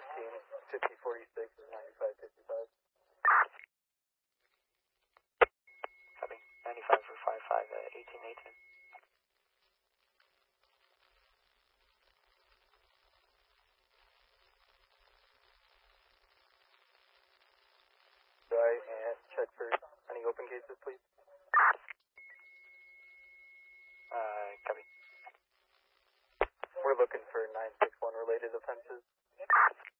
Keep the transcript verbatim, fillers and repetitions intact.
fifteen, fifty forty-six, ninety-five fifty-five. Copy. ninety-five for five five, uh, eighteen eighteen. Right, and check for any open cases, please. Uh, copy. We're looking for nine six one related offenses.